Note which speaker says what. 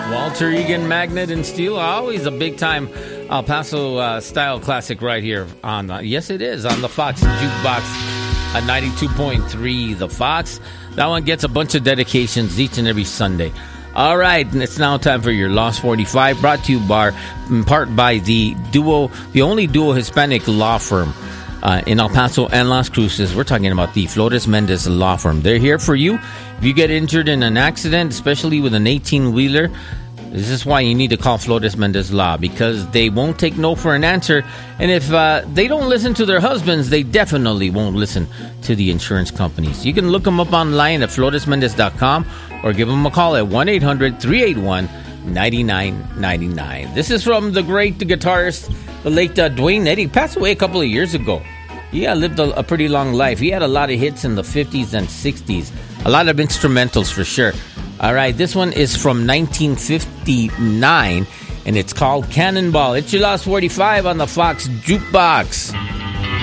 Speaker 1: Walter Egan, Magnet and Steel, always a big-time El Paso style classic right here on, yes it is, on the Fox Jukebox at 92.3 The Fox. That one gets a bunch of dedications each and every Sunday. All right, and it's now time for your Lost 45, brought to you in part by the only duo Hispanic law firm in El Paso and Las Cruces. We're talking about the Flores Mendez Law Firm. They're here for you. If you get injured in an accident, especially with an 18-wheeler, this is why you need to call Flores Mendez Law, because they won't take no for an answer. And if they don't listen to their husbands, they definitely won't listen to the insurance companies. You can look them up online at floresmendez.com or give them a call at 1-800-381-9999. This is from the great guitarist, the late Duane Eddy. Passed away a couple of years ago. He lived a pretty long life. He had a lot of hits in the 50s and 60s. A lot of instrumentals for sure. All right, this one is from 1959, and it's called Cannonball. It's your Lost 45 on the Fox Jukebox.